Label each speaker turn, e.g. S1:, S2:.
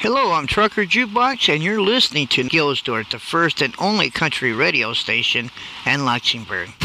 S1: Hello, I'm Trucker Jukebox, and you're listening to Gilsdorf, the first and only country radio station in Luxembourg.